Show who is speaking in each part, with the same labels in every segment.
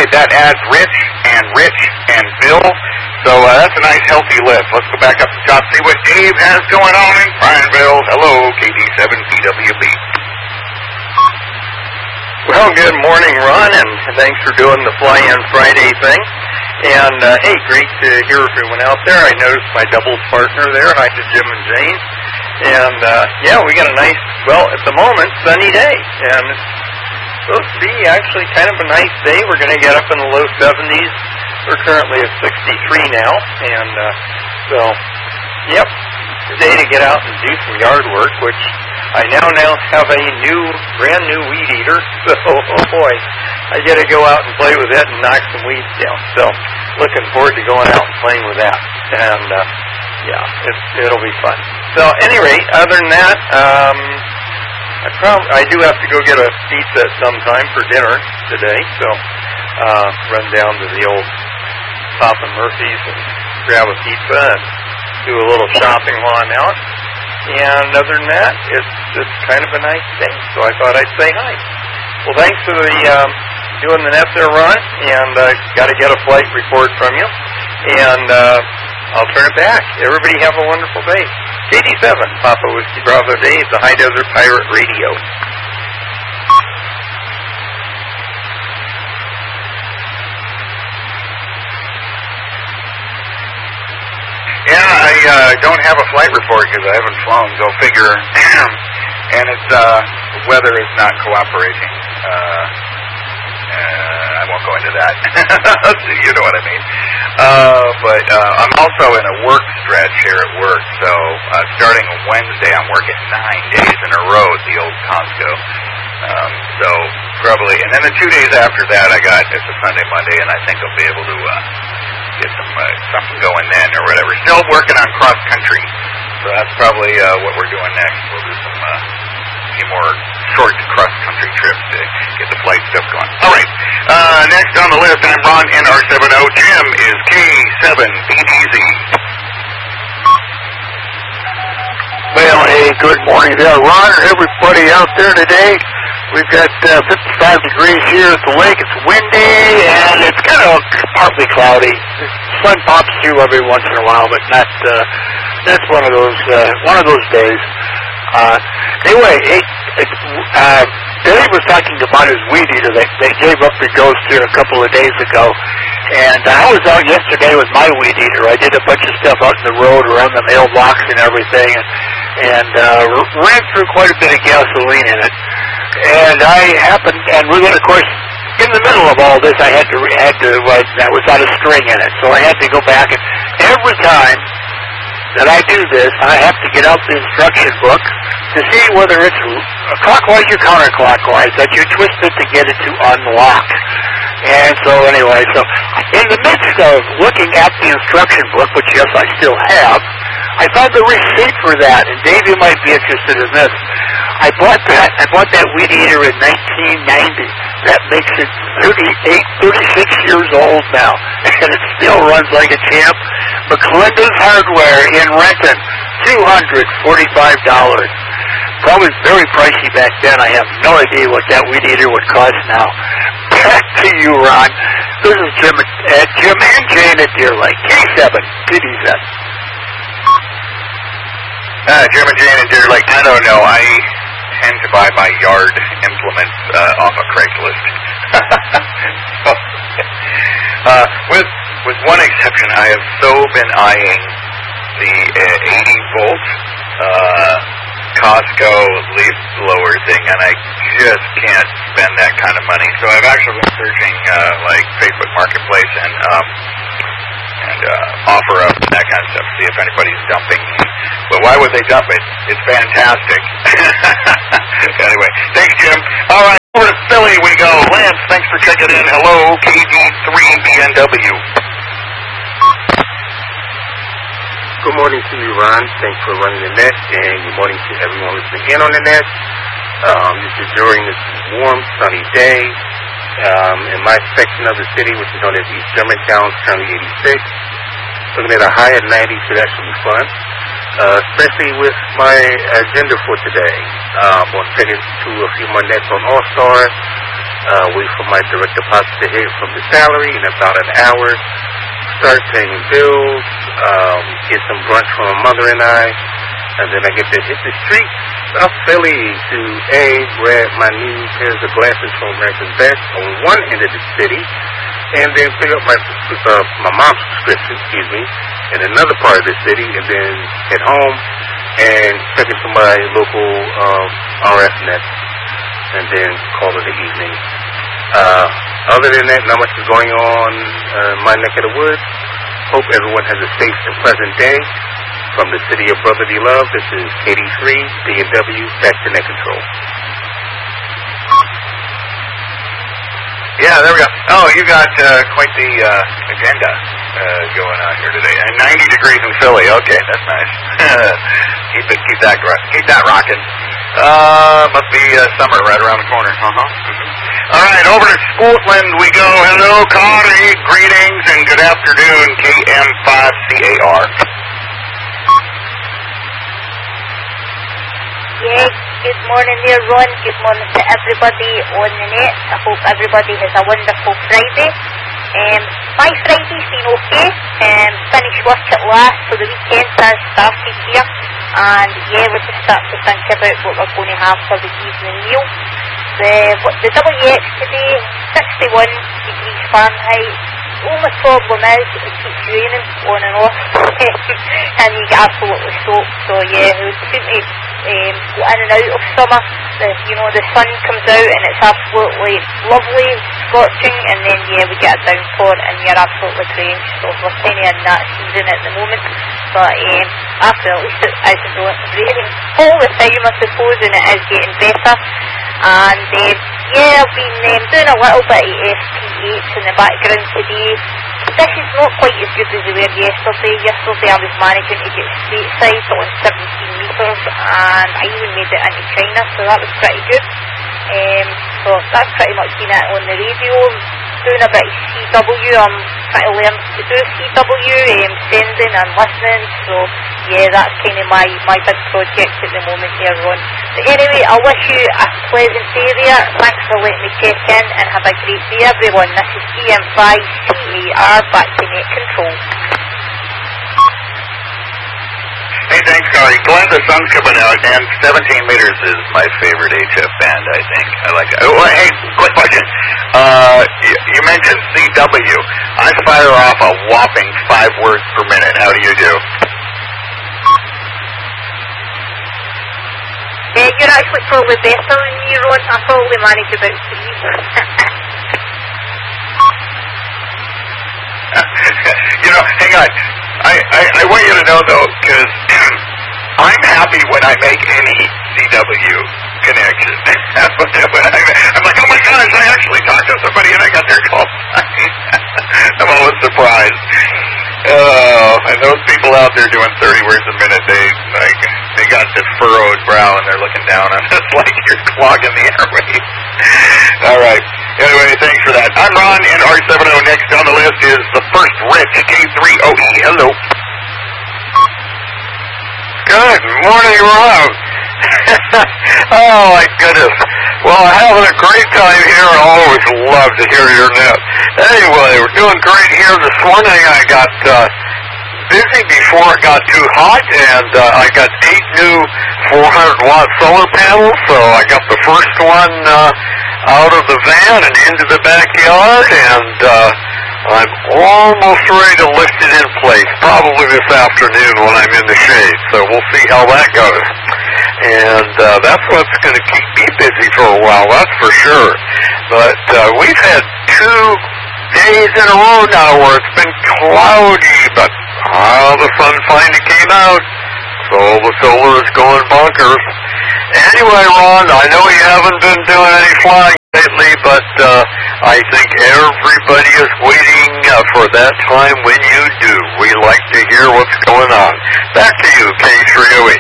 Speaker 1: that adds Rich and Bill. So that's a nice healthy list. Let's go back up to the top, see what Dave has going on in Prineville. Hello, KD7PWB.
Speaker 2: Well, good morning, Ron, and thanks for doing the Fly-In Friday thing. And, hey, great to hear everyone out there. I noticed my doubles partner there. Hi to Jim and Jane. And, yeah, we got a nice, well, at the moment, sunny day. And it's supposed to be actually kind of a nice day. We're going to get up in the low 70s. We're currently at 63 now. And, so, yep, today to get out and do some yard work, which I now have a brand new weed eater. So, oh boy, I got to go out and play with it and knock some weeds down. So, looking forward to going out and playing with that. And, yeah, it'll be fun. So, at any rate, other than that, I do have to go get a pizza at some time for dinner today. So, run down to the old Papa Murphy's and grab a pizza and do a little shopping while I'm out. And other than that, it's just kind of a nice day. So I thought I'd say hi. Well, thanks for doing the net there, Ron. And got to get a flight report from you. And I'll turn it back. Everybody have a wonderful day. KD7, Papa Whiskey Bravo Dave, the High Desert Pirate Radio.
Speaker 1: Yeah, I don't have a flight report because I haven't flown. Go figure. And it's weather is not cooperating. I won't go into that. You know what I mean. But I'm also in a work stretch here at work. So starting Wednesday, I'm working 9 days in a row at the old Costco. So probably, and then the 2 days after that, it's a Sunday, Monday, and I think I'll be able to get something going then or whatever. Still working on cross country, so that's probably what we're doing next. We'll do some few more short cross country trips to get the flight stuff going. All right, next on the list, I'm Ron NR70. Jim is K7BDZ.
Speaker 3: Well, hey, good morning there, Ron, and everybody out there today. We've got 55 degrees here at the lake. It's windy, and it's kind of partly cloudy. The sun pops through every once in a while, but not. That's one of those days. Anyway, Billy was talking about his weed eater that gave up the ghost here a couple of days ago, and I was out yesterday with my weed eater. I did a bunch of stuff out in the road around the mailbox and everything, and ran through quite a bit of gasoline in it. And we're going to, of course, in the middle of all this, that was out of string in it, so I had to go back, and every time that I do this, I have to get out the instruction book to see whether it's clockwise or counterclockwise, that you twist it to get it to unlock. And so anyway, in the midst of looking at the instruction book, which yes, I still have, I found the receipt for that, and Dave, you might be interested in this. I bought that weed eater in 1990. That makes it 36 years old now, and it still runs like a champ. McClendon's Hardware in Renton, $245. Probably very pricey back then. I have no idea what that weed eater would cost now. Back to you, Ron. This is Jim and Jane at Deer Lake. K7, PDZ.
Speaker 1: Jim and Jane and Deer Lake. I don't know. I tend to buy my yard implements off of Craigslist. With one exception, I have so been eyeing the 80-volt Costco leaf blower thing, and I just can't spend that kind of money. So I've actually been searching like Facebook Marketplace and offer up that kind of stuff, see if anybody's dumping. But why would they dump it? It's fantastic. Anyway, thanks, Jim. All right, over to Philly we go. Lance, thanks for checking in. Hello, KD3BNW.
Speaker 4: Good morning to you, Ron. Thanks for running the net, and good morning to everyone listening in on the net. This is during this warm, sunny day. In my section of the city, which is known as East Germantown, it's currently 86. Looking at a high at 90, so that should be fun. Especially with my agenda for today. I'm going to take it to a few more nets on All-Star, wait for my direct deposit to hit from the salary in about an hour, start paying bills, get some brunch for my mother and I, and then I get to hit the streets of Philly to grab my new pairs of glasses from American Best on one end of the city, and then pick up my mom's prescription, in another part of the city, and then head home and check into my local RF net, and then call it an evening. Other than that, not much is going on in my neck of the woods. Hope everyone has a safe and pleasant day. From the city of brotherly love, this is KD3, D&W, back to net control.
Speaker 1: Yeah, there we go. Oh, you got quite the agenda going on here today. And 90 degrees in Philly. Okay, that's nice. keep that rocking. Must be summer right around the corner. All right, over to Scotland we go. Hello, Connie. Greetings and good afternoon, KM5CAR.
Speaker 5: Yeah, good morning there, Ron. Good morning to everybody on the net. I hope everybody has a wonderful Friday. My Friday's been okay. Finished work at last, so the weekend has started here. And yeah, we're just starting to think about what we're going to have for the evening meal. The WX today, 61 degrees Fahrenheit. The only problem is it keeps raining on and off, and you get absolutely soaked. So yeah, it would suit me go in and out of summer. The sun comes out and it's absolutely lovely, scorching, and then yeah, we get a downpour and you're absolutely drenched. So we're kind of in that season at the moment. But after at least it isn't raining all the time, I suppose, and it is getting better. And yeah, I've been doing a little bit of FP8 in the background today. Conditions not quite as good as they were yesterday. Yesterday I was managing to get stateside on 17 metres, and I even made it into China, so that was pretty good. So that's pretty much been it on the radio. Doing a bit of CW. I'm trying to learn to do CW, sending and listening. So yeah, that's kind of my big project at the moment there, Ron. But anyway, I wish you a pleasant day there. Thanks for letting me check in, and have a great day, everyone. This is KM5CAR, back to net control.
Speaker 1: Hey, thanks, Carly. Glad the sun's coming out, and 17 meters is my favorite HF band, I think. I like it. Oh, hey, quick question. You mentioned CW. I fire off a whopping 5 words per minute. How do you do?
Speaker 5: Yeah, you're actually probably better than me, Ron. I probably manage about 3.
Speaker 1: Hang on. I want you to know, though, because I'm happy when I make any CW connection. I'm like, oh my gosh, I actually talked to somebody and I got their call. I'm always surprised. And those people out there doing 30 words a minute, they got this furrowed brow and they're looking down on us like you're clogging the airways. All right. Anyway, thanks for that. I'm Ron, and R70 next on the list is the first Rich, K3OE. Hello.
Speaker 2: Good morning, Ron. Oh, my goodness. Well, I'm having a great time here, and I always love to hear your net. Anyway, we're doing great here this morning. I got busy before it got too hot, and I got 8 new 400-watt solar panels, so I got the first one out of the van and into the backyard, and I'm almost ready to lift it in place, probably this afternoon when I'm in the shade, so we'll see how that goes. And that's what's going to keep me busy for a while, that's for sure. But we've had 2 days in a row now where it's been cloudy, but the sun finally came out, so the solar is going bonkers. Anyway, Ron, I know you haven't been doing any flying lately, but I think everybody is waiting for that time when you do. We like to hear what's going on. Back to you, K3OE.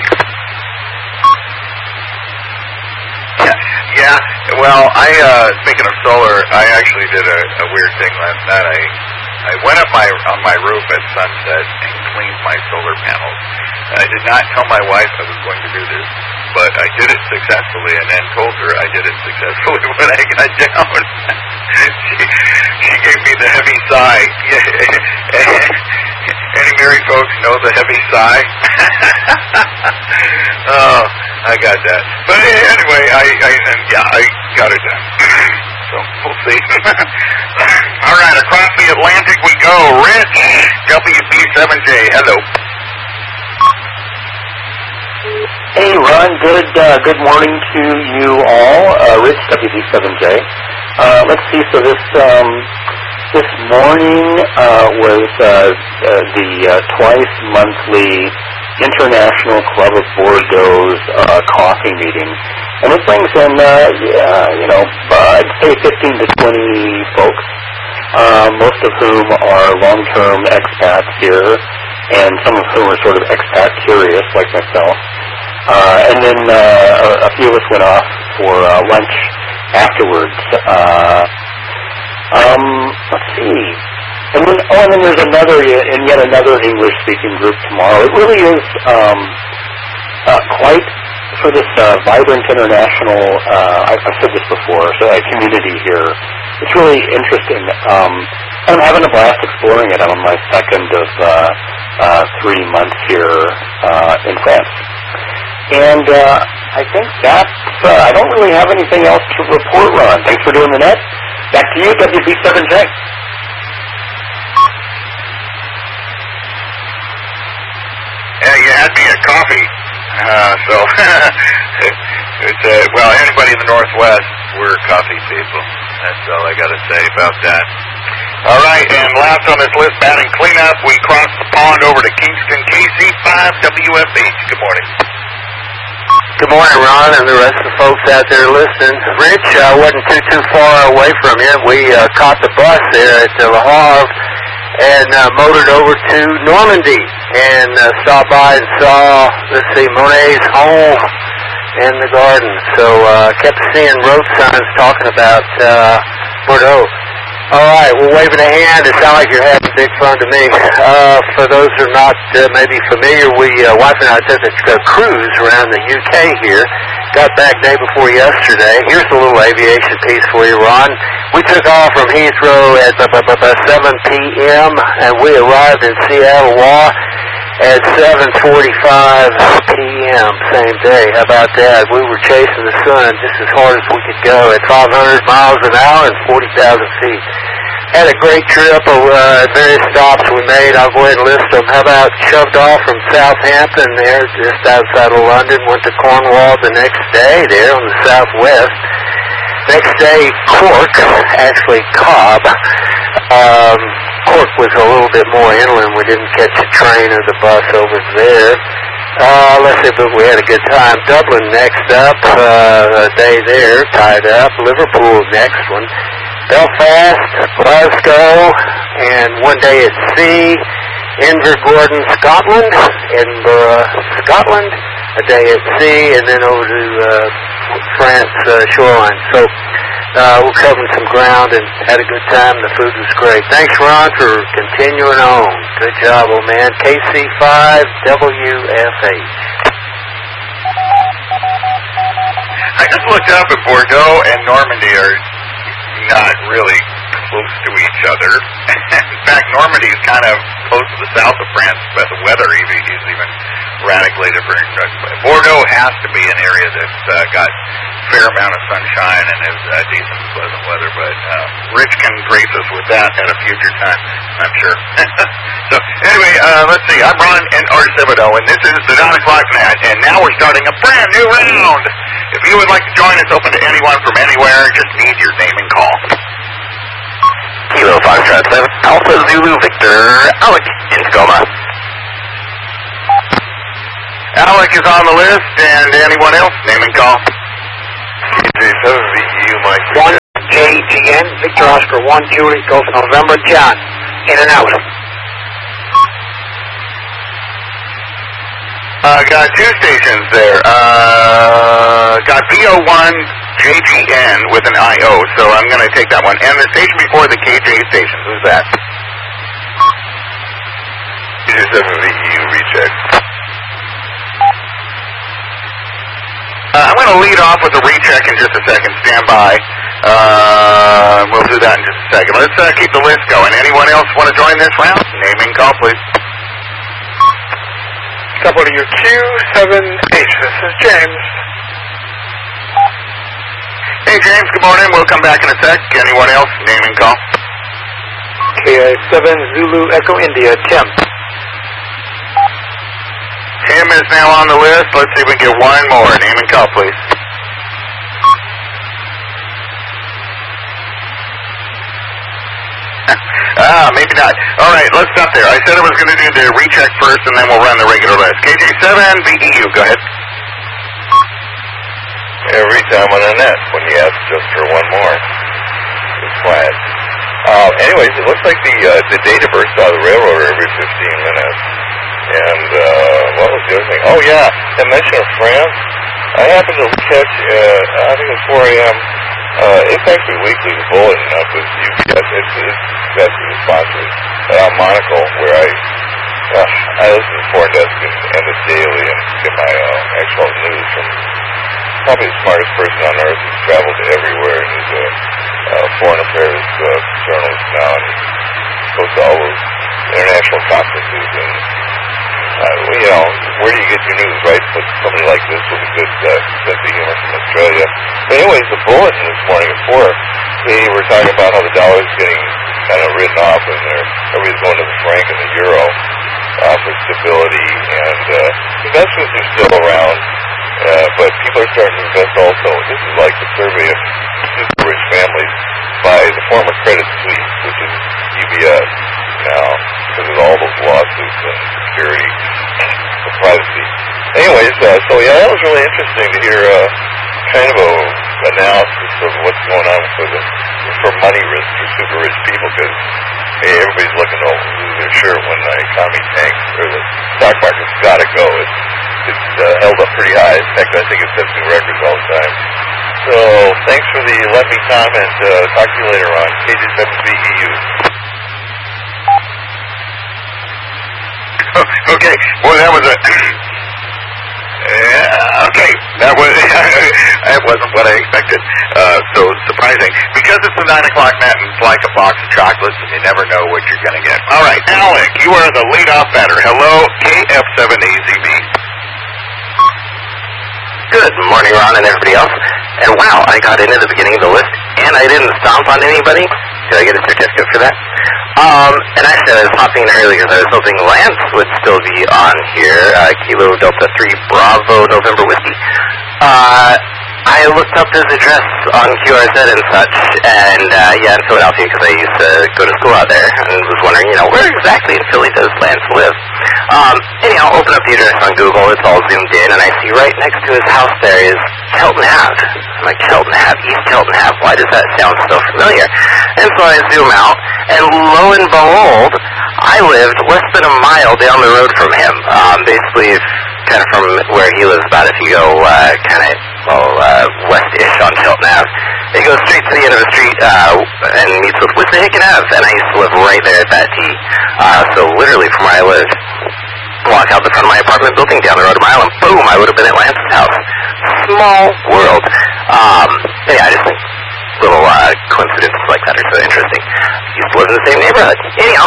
Speaker 1: Yeah, well, speaking of solar, I actually did a weird thing last night. I went up on my roof at sunset and cleaned my solar panels. I did not tell my wife I was going to do this, but I did it successfully, and then told her I did it successfully when I got down. She gave me the heavy sigh. Any married folks know the heavy sigh? Oh, I got that. But anyway, I got it done. So we'll see. All right, across the Atlantic we go. Rich, WB7J. Hello.
Speaker 6: Hey, Ron. Good morning to you all. Rich, WB7J. Let's see. So this morning was the twice monthly International Club of Bordeaux's coffee meeting, and it brings in I'd say 15 to 20 folks, most of whom are long-term expats here, and some of whom are sort of expat curious like myself. And then a few of us went off for lunch afterwards. Let's see. And then there's yet another English-speaking group tomorrow. It really is quite, for this vibrant international, I've said this before, community here. It's really interesting. I'm having a blast exploring it. I'm on my second of 3 months here in France. And I think I don't really have anything else to report, Ron. Thanks for doing the net. Back to you, WB7J.
Speaker 1: Yeah, you had me at coffee. So, well, anybody in the Northwest, we're coffee people. That's all I got to say about that. All right, and last on this list, batting cleanup, we cross the pond over to Kingston, KC5WFH. Good morning.
Speaker 2: Good morning, Ron, and the rest of the folks out there listening. Rich, I wasn't too far away from you. We caught the bus there at Le Havre and motored over to Normandy and stopped by and saw, Monet's home and the garden. So kept seeing road signs talking about Bordeaux. All right, well, waving a hand, it sounds like you're having big fun to me. For those who are not maybe familiar, wife and I took a cruise around the UK here. Got back day before yesterday. Here's a little aviation piece for you, Ron. We took off from Heathrow at 7 p.m. and we arrived in Seattle at 7:45 p.m. same day. How about that? We were chasing the sun just as hard as we could go at 500 miles an hour and 40,000 feet. Had a great trip of various stops we made. I'll go ahead and list them. How about shoved off from Southampton there, just outside of London, went to Cornwall the next day there on the southwest. Next day, Cork, actually Cobb. Cork was a little bit more inland. We didn't catch the train or the bus over there. Let's see, but we had a good time. Dublin next up, a day there, tied up. Liverpool next one. Belfast, Glasgow, and one day at sea. Invergordon, Scotland. Edinburgh, Scotland, a day at sea, and then over to France shoreline. So we're covering some ground and had a good time. The food was great. Thanks, Ron, for continuing on. Good job, old man. KC5WFH.
Speaker 1: I just looked up at Bordeaux and Normandy are not really close to each other. In fact, Normandy is kind of close to the south of France, but the weather is even radically different. Bordeaux has to be an area that's got a fair amount of sunshine and is decent, pleasant weather, but Rich can grace us with that at a future time, I'm sure. So, anyway, let's see. I'm Ron NR70, and this is the 9 o'clock net, and now we're starting a brand new round. If you would like to join us, open to anyone from anywhere, just need your name and call.
Speaker 2: Kilo Foxtrot 7, Alpha Zulu Victor, Alec in Tacoma.
Speaker 1: Alec is on the list, and anyone else, name and call.
Speaker 2: VU, Mike.
Speaker 3: 1JGN, Victor Oscar 1, Julie, Golf November, John, in and out.
Speaker 1: Got two stations there. Got VO1 JGN with an IO, so I'm going to take that one. And the station before the KJ station, who's that? KJ7VEU recheck. I'm going to lead off with a recheck in just a second. Stand by. We'll do that in just a second. Let's keep the list going. Anyone else want to join this round? Name and call, please.
Speaker 3: WQ7H, this is James.
Speaker 1: Hey, James, good morning. We'll come back in a sec. Anyone else? Name and call.
Speaker 3: KI7 Zulu Echo India, Tim.
Speaker 1: Tim is now on the list. Let's see if we can get one more. Name and call, please. Maybe not. All right, let's stop there. I said I was going to do the recheck first, and then we'll run the regular list. KJ7VEU, go ahead. Every time on the net, when you ask just for one more, it's quiet. Anyways, it looks like the data burst out of the railroad every 15 minutes. And what was the other thing? Oh, yeah, that mention of France. I happened to catch, I think it was 4 a.m., it's actually weekly, the bulletin up with UPS. It's the sponsors at Monaco, where I listen to Foreign Desk and the Daily and get my actual news from probably the smartest person on earth who's traveled everywhere and is a foreign affairs journalist now and goes to all those international conferences and where do you get your news, right? But somebody like this with a good sense of humor from Australia. But anyways, the bulletin this morning at 4, they were talking about how the dollar's getting kind of written off and everybody's going to the franc and the euro for stability, and investments are still around, but people are starting to invest also. This is like the survey of super rich families by the former Credit Suisse, which is UBS now, because of all those lawsuits and security and privacy. Anyways, so yeah, that was really interesting to hear kind of a analysis of what's going on for money risk for super rich people, because hey, everybody's looking to lose their shirt when the economy tanks or the stock market's got to go. It's held up pretty high. In fact, I think it sets new records all the time. So thanks for the let me comment. Talk to you later on KJ7VEU. Okay, well that was a okay, that wasn't what I expected. So surprising, because it's the 9 o'clock net and it's like a box of chocolates and you never know what you're going to get. All right, Alec, you are the lead-off batter. Hello, KF7AZB.
Speaker 7: Good morning, Ron and everybody else. And wow, I got in at the beginning of the list and I didn't stomp on anybody. Did I get a certificate for that? And actually I was hopping in early because I was hoping Lance would still be on here. Kilo Delta 3 Bravo November Whiskey. I looked up his address on QRZ and such, and in Philadelphia, because I used to go to school out there, and was wondering, where exactly in Philly does Lance live? Anyhow, open up the address on Google, it's all zoomed in, and I see right next to his house there is Kelton Ave. I'm like, Kelton Ave, East Kelton Ave, why does that sound so familiar? And so I zoom out, and lo and behold, I lived less than a mile down the road from him. Basically, kind of from where he lives, about if you go west-ish on Chilton Ave. It goes straight to the end of the street and meets with Wissahickon Ave, and I used to live right there at that T. So literally from where I lived, walk out the front of my apartment building, down the road a mile, and boom, I would have been at Lance's house. Small world. I just think little coincidences like that are so interesting. Used to live in the same neighborhood. Anyhow,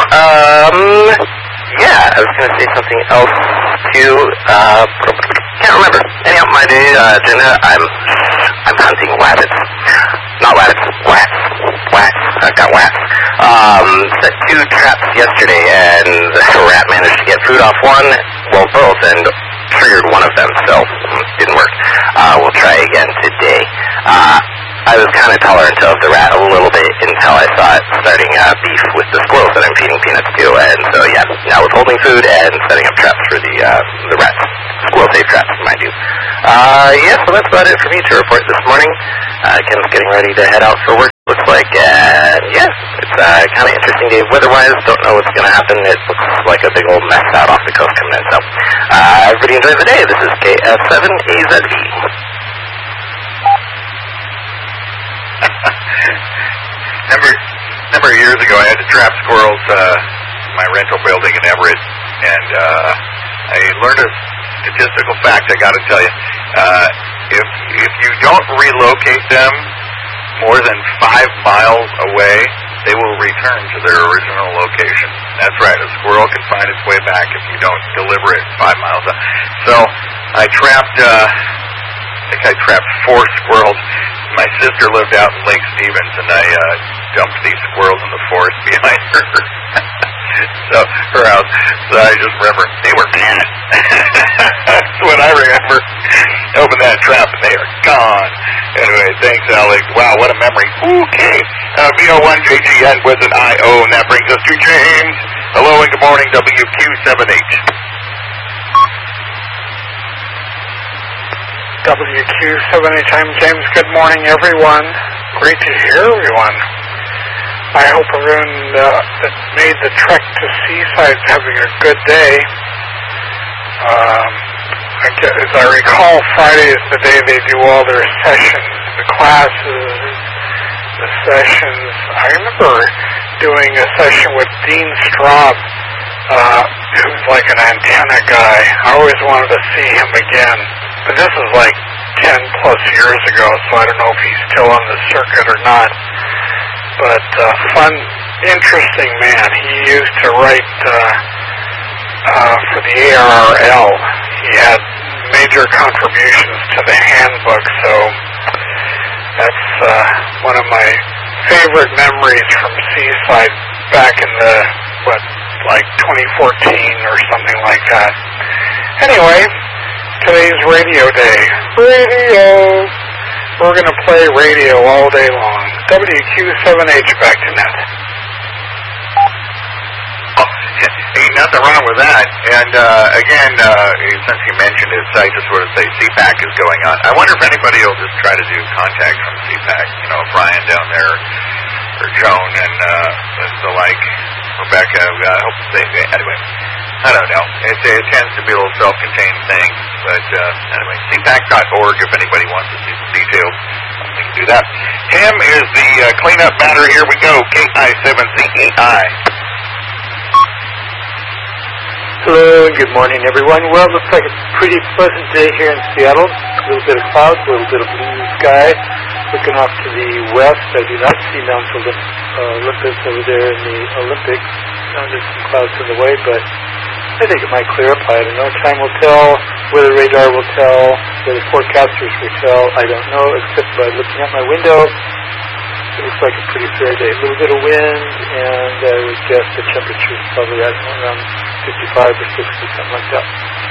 Speaker 7: I was going to say something else too. Can't remember. Anyhow, my day agenda, I'm hunting rabbits. Not rabbits, whats. I've got whats. Set 2 traps yesterday, and the rat managed to get food off one, both, and triggered one of them, so didn't work. We'll try again today. I was kind of tolerant of the rat a little bit until I saw it starting beef with the squirrels that I'm feeding peanuts to, and so now withholding food and setting up traps for the rats. Squirrel-safe traps, mind you. So that's about it for me to report this morning. Ken's getting ready to head out for work, looks like, it's kind of interesting day weather-wise. Don't know what's going to happen. It looks like a big old mess out off the coast coming in, so everybody enjoy the day. This is KF7AZB.
Speaker 1: Number of years ago, I had to trap squirrels in my rental building in Everett, And I learned a statistical fact, I got to tell you. If you don't relocate them more than 5 miles away, they will return to their original location. That's right, a squirrel can find its way back if you don't deliver it 5 miles out. So I trapped 4 squirrels. My sister lived out in Lake Stevens, and I dumped these squirrels in the forest behind her. So her house. So I just remember they were mad. That's what I remember. Open that trap and they are gone. Anyway, thanks, Alex. Wow, what a memory. Okay. VO1JGN with an IO, and that brings us to James. Hello and good morning, WQ7H.
Speaker 8: WQ7H, I'm James. Good morning, everyone. Great to hear everyone. I hope everyone that made the trek to Seaside is having a good day. As I recall, Friday is the day they do all their sessions, the classes, the sessions. I remember doing a session with Dean Straub, who's like an antenna guy. I always wanted to see him again. But this is like 10 plus years ago, so I don't know if he's still on the circuit or not. But fun, interesting man. He used to write for the ARRL. He had major contributions to the handbook, so that's one of my favorite memories from Seaside back in the, 2014 or something like that. Anyway, today's radio day. Radio! We're going to play radio all day long. WQ7H back to net.
Speaker 1: Ain't nothing wrong with that. And again, since you mentioned it, I just want to say CPAC is going on. I wonder if anybody will just try to do contact from CPAC. You know, Brian down there, or Joan, and the like, Rebecca. I hope they. Anyway, I don't know. It tends to be a little self-contained thing. But anyway, CPAC.org if anybody wants to see some details. We can do that. Tim is the cleanup batter. Here we go. KI7CEI.
Speaker 9: Hello and good morning, everyone. Well, it looks like a pretty pleasant day here in Seattle. A little bit of clouds, a little bit of blue sky. Looking off to the west, I do not see Mount Olympus over there in the Olympics. There's some clouds in the way, but I think it might clear up. I don't know. Time will tell. Weather radar will tell. Weather forecasters will tell. I don't know, except by looking out my window. It looks like a pretty fair day. A little bit of wind, and I would guess the temperature is probably around 55 or 60, something like that.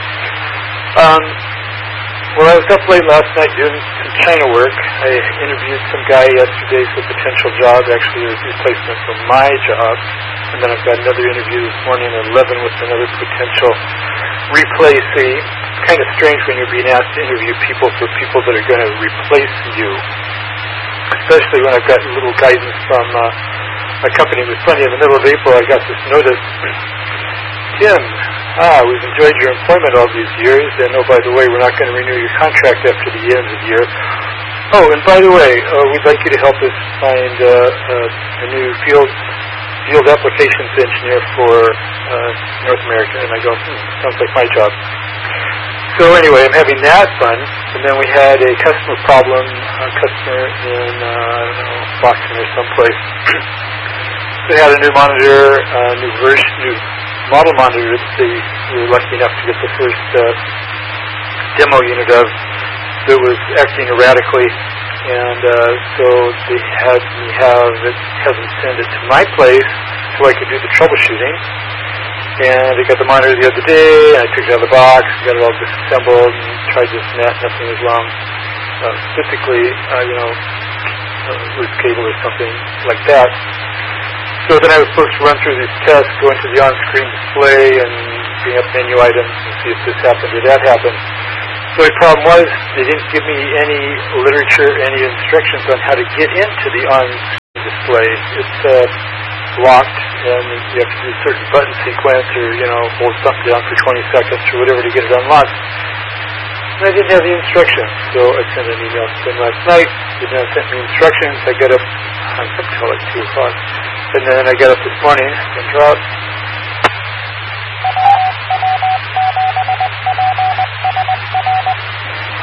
Speaker 9: Well, I was up late last night doing some China work. I interviewed some guy yesterday for a potential job, actually a replacement for my job. And then I've got another interview this morning at 11 with another potential replacee. It's kind of strange when you're being asked to interview people for people that are going to replace you, especially when I've got a little guidance from a company with plenty. In the middle of April, I got this notice. Tim, we've enjoyed your employment all these years, and oh, by the way, we're not going to renew your contract after the end of the year. Oh, and by the way, we'd like you to help us find a new field applications engineer for North America. And I go, sounds like my job. So anyway, I'm having that fun, and then we had a customer problem, a customer in, Boston or someplace. They had a new monitor, new model monitor that we were lucky enough to get the first demo unit of that was acting erratically, and so they had me have them send it to my place so I could do the troubleshooting. And I got the monitor the other day, and I took it out of the box, got it all disassembled, and tried this and that, nothing was wrong. Typically, loose cable or something like that. So then I was supposed to run through these tests, go into the on-screen display and bring up menu items and see if this happened or that happened. The only problem was they didn't give me any literature, any instructions on how to get into the on-screen display. It's blocked, and you have to do a certain button sequence or, hold something down for 20 seconds or whatever to get it unlocked. And I didn't have the instructions, so I sent an email to them last night. They didn't send me instructions. I got up until like 2 o'clock. And then I got up this morning and dropped.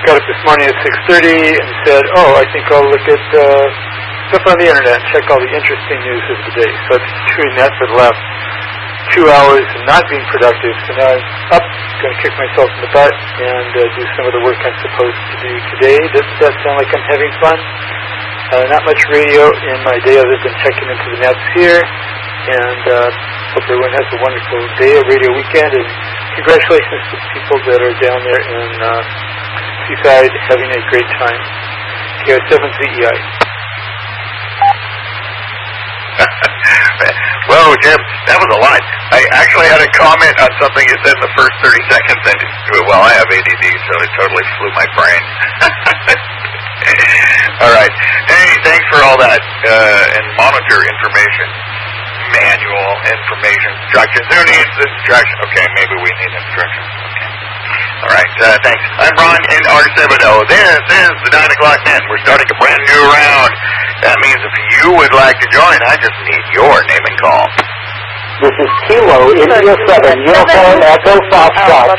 Speaker 9: got up this morning at 6:30 and said, I think I'll look at stuff on the internet and check all the interesting news of the day. So I've been doing that for the last 2 hours and not being productive. So now I'm up, going to kick myself in the butt and do some of the work I'm supposed to do today. Does that sound like I'm having fun? Not much radio in my day other than checking into the nets here. And hope everyone has a wonderful day, a radio weekend, and congratulations to the people that are down there in Seaside having a great time. KI7ZEI.
Speaker 1: Whoa, Jim, that was a lot. I actually had a comment on something you said in the first 30 seconds, and I have ADD, so it totally flew my brain. All right. Hey, thanks for all that. And monitor information. Manual information instructions. Who needs the instruction? Okay, maybe we need instructions. Okay. All right, thanks. I'm Ron in R70. This is the 9 o'clock net. We're starting a brand new round. That means if you would like to join, I just need your name and call.
Speaker 6: This is Kilo, India 7, Uniform Echo Foxtrot,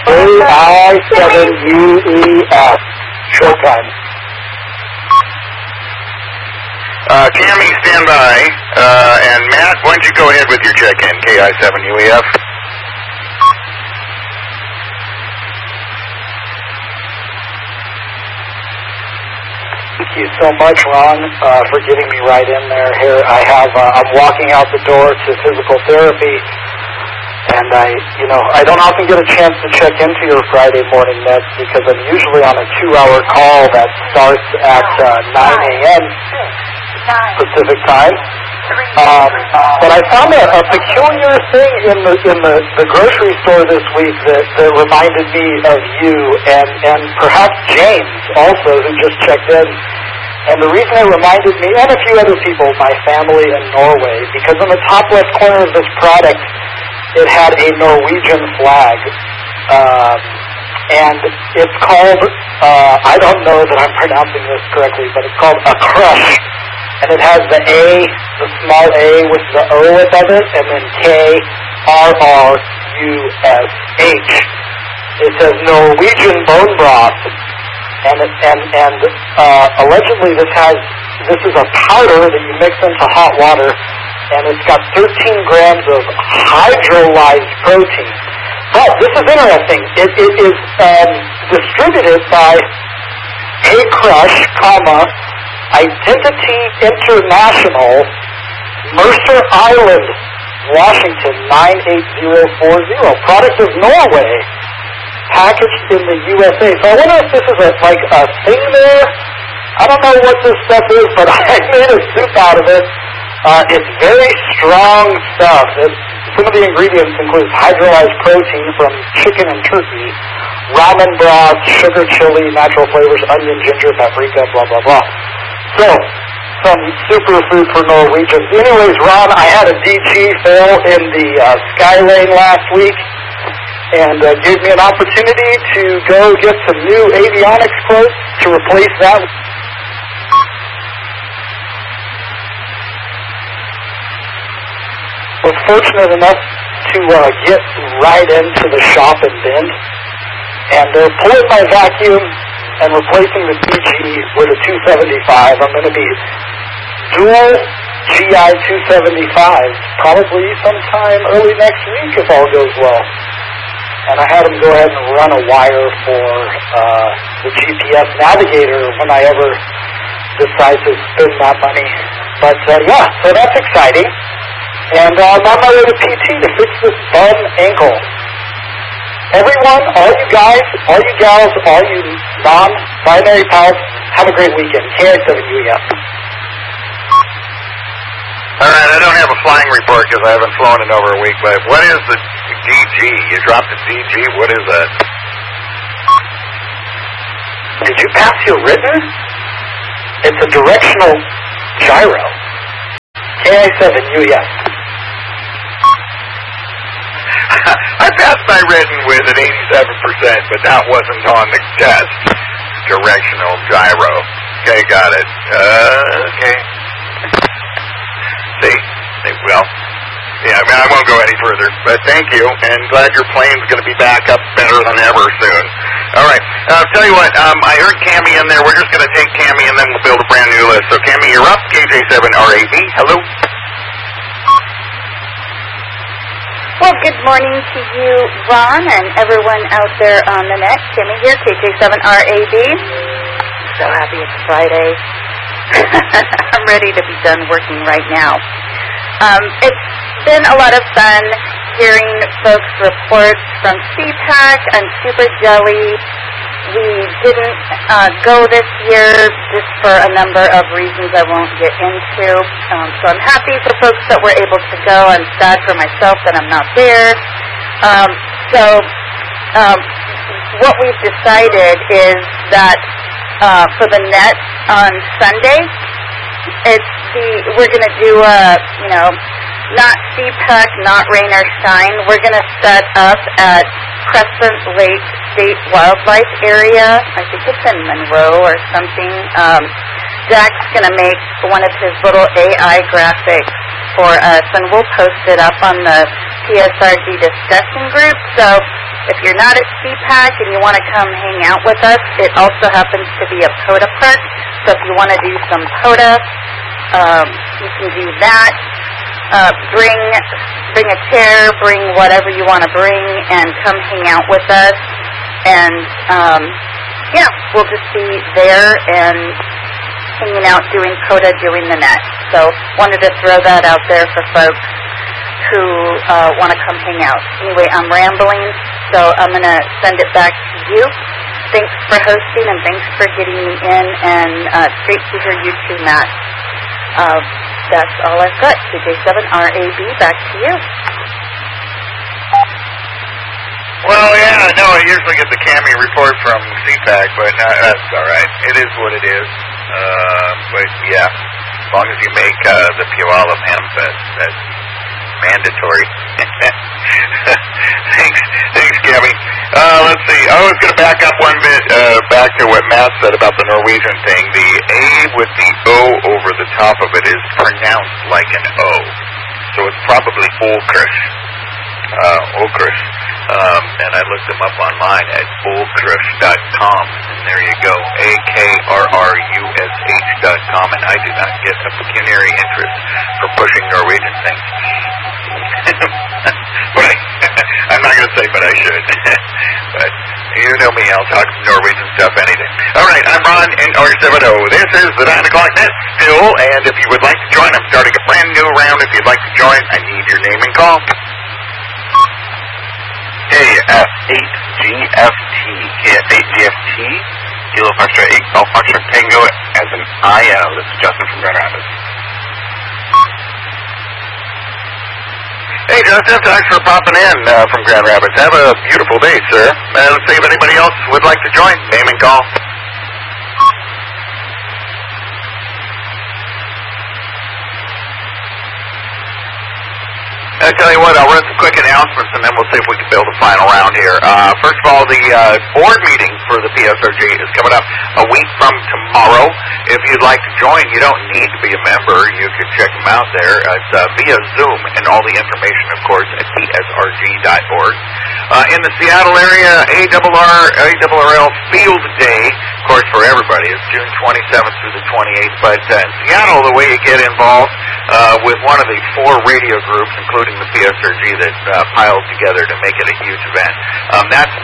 Speaker 6: KI7UEF. Showtime.
Speaker 1: Tammy, stand by. And Matt, why don't you go ahead with your check-in, KI7UEF.
Speaker 10: Thank you so much, Ron, for getting me right in there. Here I'm walking out the door to physical therapy, and I don't often get a chance to check into your Friday morning nets because I'm usually on a 2-hour call that starts at 9 a.m. Pacific time. But I found a peculiar thing in the grocery store this week that reminded me of you and perhaps James also, who just checked in. And the reason it reminded me, and a few other people, my family in Norway, because in the top left corner of this product, it had a Norwegian flag. And it's called, I don't know that I'm pronouncing this correctly, but it's called a crush. And it has the A, the small A with the O above it, and then KRRUSH. It says Norwegian bone broth, and allegedly this is a powder that you mix into hot water, and it's got 13 grams of hydrolyzed protein. But this is interesting. It is distributed by A Crush, Identity International, Mercer Island, Washington, 98040. Product of Norway, packaged in the USA. So I wonder if this is a thing there. I don't know what this stuff is, but I made a soup out of it. It's very strong stuff. Some of the ingredients include hydrolyzed protein from chicken and turkey, ramen broth, sugar, chili, natural flavors, onion, ginger, paprika, blah, blah, blah. So, some superfood for Norwegians. Anyways, Ron, I had a DG fail in the Skylane last week, and gave me an opportunity to go get some new avionics quotes to replace that. I was fortunate enough to get right into the shop in Bend, and they're pulling my vacuum and replacing the DG with a 275. I'm going to be dual GI 275s probably sometime early next week if all goes well. And I had them go ahead and run a wire for the GPS navigator when I ever decide to spend that money. But yeah, so that's exciting. And I'm on my way to PT to fix this bum ankle. Everyone, all you guys, all you gals, all you non-binary pals, have a great weekend. KI7UEF.
Speaker 1: All right, I don't have a flying report because I haven't flown in over a week, but what is the DG? You dropped the DG? What is that?
Speaker 10: Did you pass your written? It's a directional gyro. KI7UEF.
Speaker 1: I passed my written with an 87%, but that wasn't on the test. Directional gyro. Okay, got it. Okay. See, well, yeah, I won't go any further, but thank you, and glad your plane's going to be back up better than ever soon. All right. Tell you what, I heard Cammie in there. We're just going to take Cammie and then we'll build a brand new list. So Cammie, you're up. KJ7RAB. Hello.
Speaker 11: Well, good morning to you, Ron, and everyone out there on the net. Cammie here, KJ7RAB. So happy it's Friday. I'm ready to be done working right now. It's been a lot of fun hearing folks' reports from CPAC. I'm super jelly. We didn't go this year just for a number of reasons I won't get into. So I'm happy for folks that were able to go. I'm sad for myself that I'm not there. What we've decided is that for the net on Sunday, we're going to do not CPAC, not rain or shine. We're going to set up at Crescent Lake State Wildlife Area. I think it's in Monroe or something. Jack's going to make one of his little AI graphics for us, and we'll post it up on the PSRG discussion group. So if you're not at CPAC and you want to come hang out with us, it also happens to be a POTA park. So if you want to do some POTA, you can do that. Bring a chair, bring whatever you want to bring, and come hang out with us. And we'll just be there and hanging out, doing POTA, doing the net. So wanted to throw that out there for folks who want to come hang out. Anyway, I'm rambling, so I'm going to send it back to you. Thanks for hosting, and thanks for getting me in, and it's great to hear you too, Matt. That's all I've got. KJ7RAB, back to you.
Speaker 1: Well, yeah, no, I usually get the Cammie report from CPAC, but that's all right. It is what it is. But, yeah, as long as you make the Puyallup Hamfest, that's mandatory. Thanks, Cammie. Let's see. I was going to back up one bit back to what Matt said about the Norwegian thing. The A with the O over the top of it is pronounced like an O. So it's probably Olkrush. Olkrush. And I looked them up online at olkrush.com. And there you go. AKRRUSH.com. And I do not get a pecuniary interest for pushing Norwegian things. But I'm not going to say, but I should. But you know me, I'll talk Norwegian stuff anything. All right, I'm Ron in R70. This is the 9 o'clock net still, and if you would like to join, I'm starting a brand new round. If you'd like to join, I need your name and call.
Speaker 7: KF8GFT. KF8GFT. Kilo Foxtrot 8 Golf Foxtrot Tango as an IL. This is Justin from Grand Rapids.
Speaker 1: Hey, Justin, thanks for popping in from Grand Rapids. Have a beautiful day, sir. Let's see if anybody else would like to join. Name and call. I tell you what, I'll run some quick announcements, and then we'll see if we can build a final round here. First of all, the board meeting for the PSRG is coming up a week from tomorrow. If you'd like to join, you don't need to be a member. You can check them out there. It's via Zoom, and all the information, of course, at psrg.org. In the Seattle area, ARRL Field Day, of course, for everybody. It's June 27th through the 28th. But in Seattle, the way you get involved with one of the 4 radio groups, including the PSRG, that piled together to make it a huge event. That's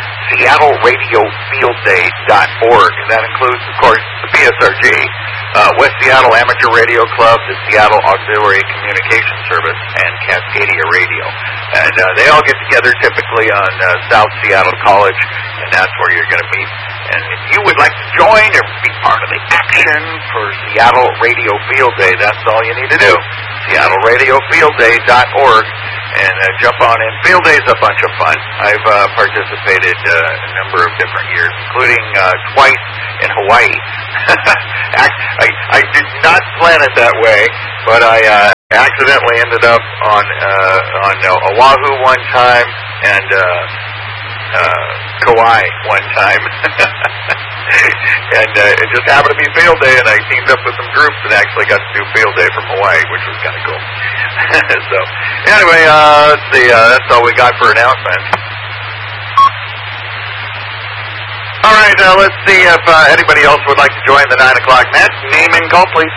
Speaker 1: SeattleRadioFieldDay.org. That includes, of course, the PSRG, West Seattle Amateur Radio Club, the Seattle Auxiliary Communication Service, and Cascadia Radio. And they all get together typically on South Seattle College, and that's where you're going to meet. And if you would like to join or be part of the action for Seattle Radio Field Day, that's all you need to do. SeattleRadioFieldDay.org, and jump on in. Field Day is a bunch of fun. I've participated a number of different years, including twice in Hawaii. I did not plan it that way, but I accidentally ended up on Oahu one time and Kauai one time. And it just happened to be Field Day, and I teamed up with some groups that actually got to do Field Day from Hawaii, which was kind of cool. So, anyway, let's see, that's all we got for announcements. All right, let's see if anybody else would like to join the 9 o'clock net. Name and call, please.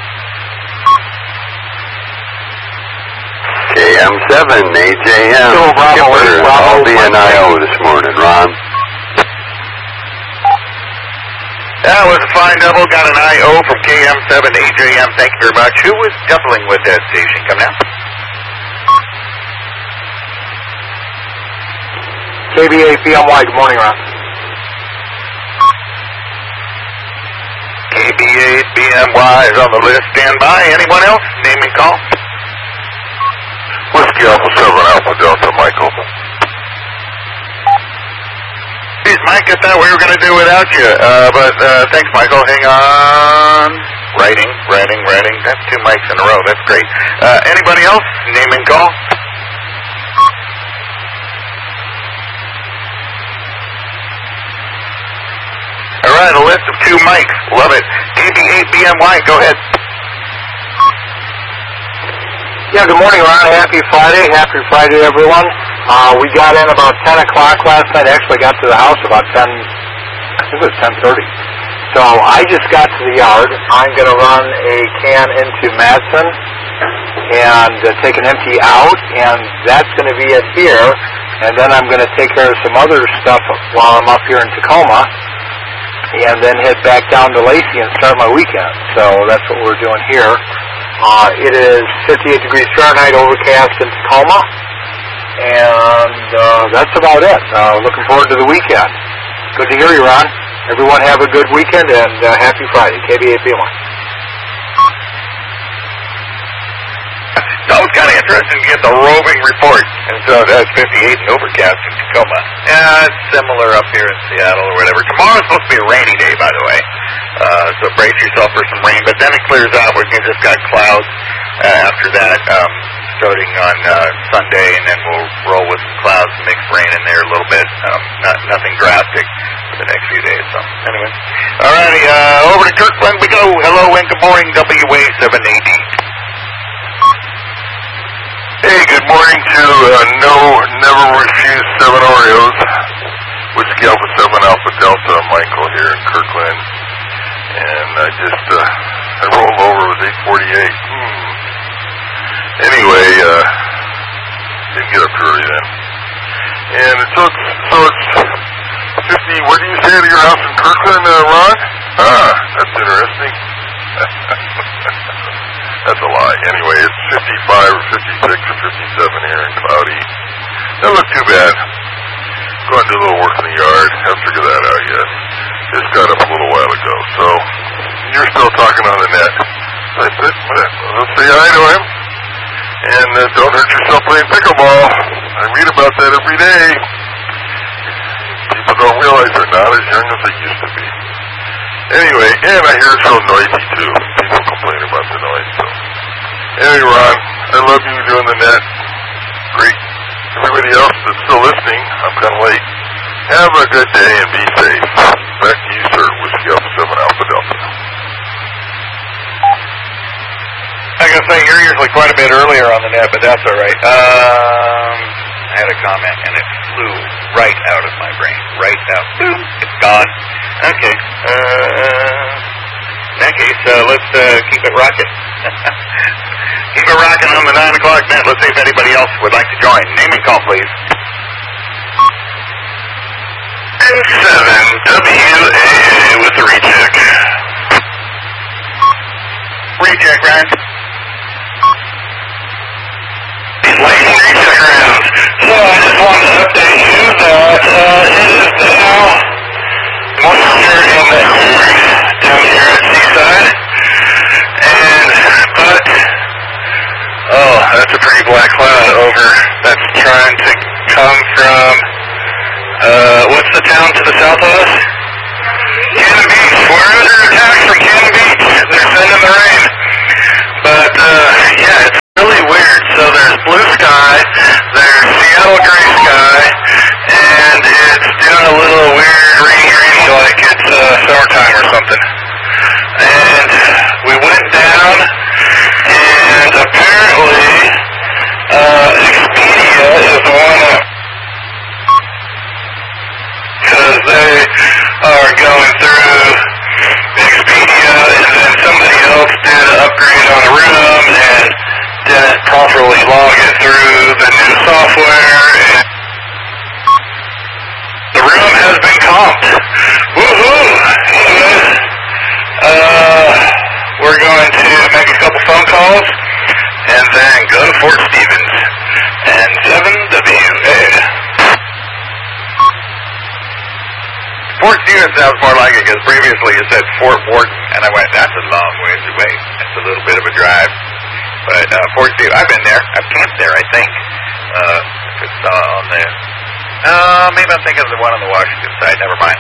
Speaker 12: KM7, AJM. I'll be an IO this morning, Ron.
Speaker 1: That was a fine double. Got an IO from KM7 AJM. Thank you very much. Who was doubling with that station? Come now.
Speaker 3: KB8BMY, good morning, Ron.
Speaker 1: KB8BMY is on the list. Stand by. Anyone else? Name and call.
Speaker 12: Whiskey Alpha 7 Alpha Delta, Michael.
Speaker 1: Geez, Mike, I thought we were going to do without you. But thanks, Michael. Hang on. Writing. That's 2 mics in a row. That's great. Anybody else? Name and call. All right, a list of 2 mics. Love it. KB8BMY, go ahead.
Speaker 3: Yeah, good morning, Ron. Happy Friday. Happy Friday, everyone. We got in about 10 o'clock last night. Actually got to the house about 10, I think it was 10:30. So I just got to the yard. I'm going to run a can into Madsen and take an empty out, and that's going to be it here. And then I'm going to take care of some other stuff while I'm up here in Tacoma, and then head back down to Lacey and start my weekend. So that's what we're doing here. It is 58 degrees Fahrenheit, overcast in Tacoma, and that's about it. Looking forward to the weekend. Good to hear you, Ron. Everyone have a good weekend, and happy Friday. KB8BMY.
Speaker 1: That was kind of interesting to get the roving report. And so that's 58 and overcast in Tacoma. It's similar up here in Seattle or whatever. Tomorrow's supposed to be a rainy day, by the way. So brace yourself for some rain. But then it clears out. We're just got clouds after that, starting on Sunday, and then we'll roll with some clouds and mix rain in there a little bit. Nothing drastic for the next few days. So anyway. All righty, over to Kirkland we go. Hello and good morning, WA7AD.
Speaker 12: Hey, good morning to Never Refuse 7 Oreos. Whiskey Alpha 7 Alpha Delta, Michael here in Kirkland. And I rolled over with 848. Anyway, didn't get up too early then. And so it's 50, where do you say to your house in Kirkland, Ron? That's interesting. That's a lie. Anyway, it's 55 or 56 or 57 here and cloudy. Doesn't look too bad. Going to do a little work in the yard. Have to figure that out yet. Just got up a little while ago. So, you're still talking on the net. I said, let's say hi to him. And don't hurt yourself playing pickleball. I read about that every day. People don't realize they're not as young as they used to be. Anyway, and I hear it's so noisy too. People complain about the noise. So, anyway, Ron, I love you doing the net. Great. Everybody else that's still listening, I'm kind of late. Have a good day and be safe. Back to you, sir. Whiskey Alpha 7 Alpha Delta.
Speaker 1: I gotta say, you're usually quite a bit earlier on the net, but that's all right. I had a comment and it flew right out of my brain. Right out. Boom. It's gone. Okay. In that case, let's keep it rocking. Keep it rocking on the 9 o'clock net. Let's see if anybody else would like to join. Name and call, please. N7WA with the recheck. Recheck, Ryan. Lightning recheck round. So I just wanted to update you that it is now moisture in the air down here at Seaside. But that's a pretty black cloud over. That's trying to come from, what's the town to the south of us? Cannon Beach. We're under attack from Cannon Beach. They're sending the rain. But, yeah, it's really weird. So there's blue sky, there's Seattle gray sky, and it's doing a little weird rainy like it's summertime or something. And we went down, and apparently Expedia is the one that, because they Fort Stevens and 7WA. Fort Stevens sounds more like it because previously you said Fort Wharton, and I went, that's a long ways away. That's a little bit of a drive. But Fort Stevens, I've been there. I've camped there, I think. If it's on the... maybe I'm thinking of the one on the Washington side. Never mind.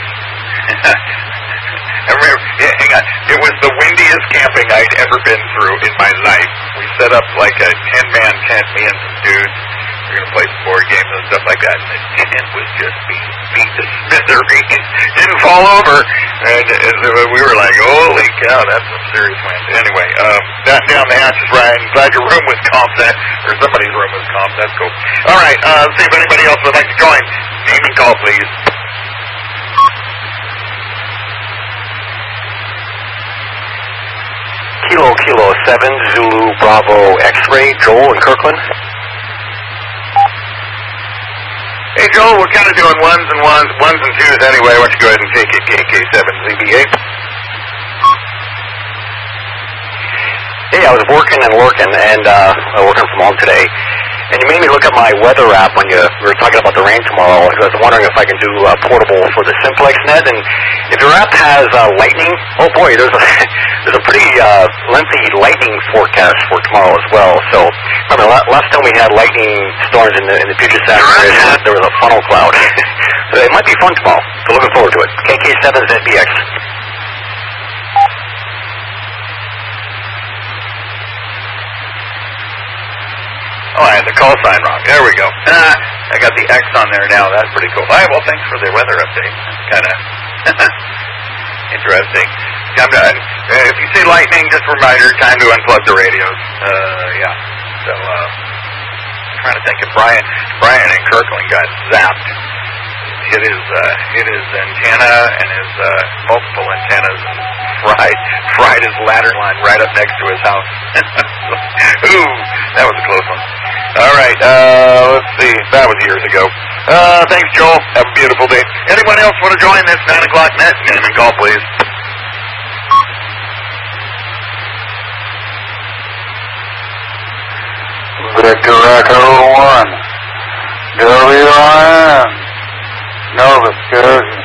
Speaker 1: I remember, hang on. It was the windiest camping I'd ever been through in my life. We set up like a 10-man tent, me and some dudes. We were going to play some board games and stuff like that. And the tent was just being to smithereens. Didn't fall over. And we were like, holy cow, that's some serious wind. Anyway, down the hatches, Ryan. Glad your room was calm. Or somebody's room was calm. That's cool. All right, let's see if anybody else would like to join. Name and call, please.
Speaker 7: Kilo 7, Zulu Bravo X-Ray, Joel in Kirkland.
Speaker 1: Hey, Joel, we're kind of doing ones and twos anyway. Why don't you go ahead and take it, KK7ZBA.
Speaker 7: Hey, I was working and working from home today. And you made me look at my weather app when we were talking about the rain tomorrow. I was wondering if I can do portable for the Simplex net. And if your app has lightning, oh boy, there's a pretty lengthy lightning forecast for tomorrow as well. So, remember, last time we had lightning storms in the Puget Sound area, there was a funnel cloud. So it might be fun tomorrow. So looking forward to it. KK7ZBX.
Speaker 1: Oh, I had the call sign wrong. There we go. I got the X on there now. That's pretty cool. All right, well, thanks for the weather update. Kind of interesting. If you see lightning, just a reminder, time to unplug the radios. Yeah. So, trying to think if Brian in Kirkland got zapped. Hit his antenna and his multiple antennas and fried his ladder line right up next to his house. Ooh, that was a close one. All right, let's see. That was years ago. Thanks, Joel. Have a beautiful day. Anyone else want to join this 9 o'clock net? Name and call, please.
Speaker 3: Victor Echo 1. WIN. Nova Scotia.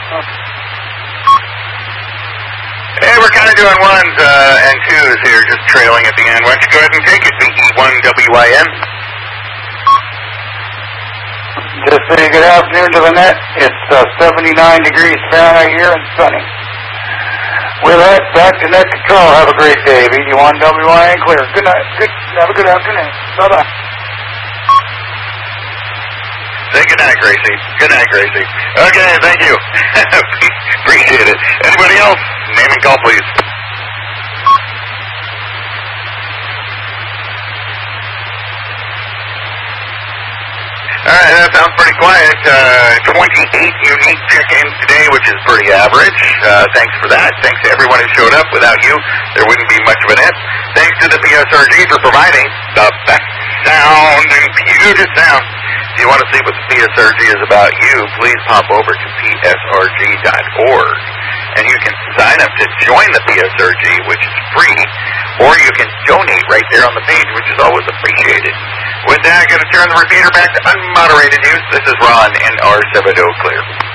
Speaker 1: Hey, we're kind of doing ones and twos here, just trailing at the end. Why don't you go ahead and take it, VE1WIN.
Speaker 3: Just say good afternoon to the net. It's 79 degrees Fahrenheit here and sunny. With that, back to net control. Have a great day. VE1WIN clear. Good night. Have a good afternoon. Bye-bye.
Speaker 1: Say good night, Gracie. Good night, Gracie. Okay, thank you. Appreciate it. Anybody else? Name and call, please. All right, that sounds pretty quiet. 28 unique check-ins today, which is pretty average. Thanks for that. Thanks to everyone who showed up. Without you, there wouldn't be much of a net. Thanks to the PSRG for providing the best sound and Puget Sound. If you want to see what the PSRG is about you, please pop over to psrg.org. And you can sign up to join the PSRG, which is free, or you can donate right there on the page, which is always appreciated. With that, I'm going to turn the repeater back to unmoderated use. This is Ron in R7O Clear.